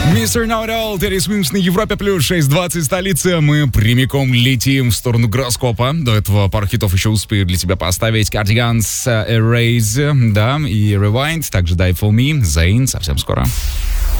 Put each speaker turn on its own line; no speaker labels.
Mr. Know-It-All, Терри Свимс на Европе плюс 6:20 столица. Мы прямиком летим в сторону гороскопа. До этого пару хитов еще успею для тебя поставить. Cardigans, Erase, да, и Rewind. Также Die For Me, Zayn. Совсем скоро.